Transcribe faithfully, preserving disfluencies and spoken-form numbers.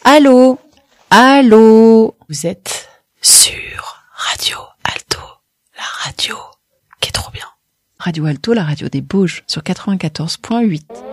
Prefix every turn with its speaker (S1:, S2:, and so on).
S1: Allô? Allô? Vous êtes sur Radio Alto, la radio qui est trop bien. Radio Alto, la radio des Bauges, sur quatre-vingt-quatorze point huit.